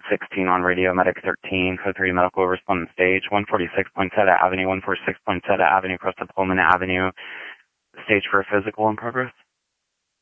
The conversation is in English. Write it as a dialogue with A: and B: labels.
A: 16 on radio, Medic 13, code 3 medical respondent stage, 146 Poinsettia Avenue, 146 Poinsettia Avenue, across to Pullman Avenue, stage for a physical in progress.